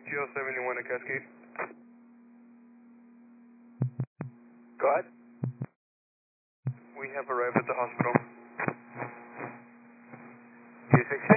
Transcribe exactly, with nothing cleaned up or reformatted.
G L seventy-one at Cascade. Go ahead. We have arrived at the hospital. two six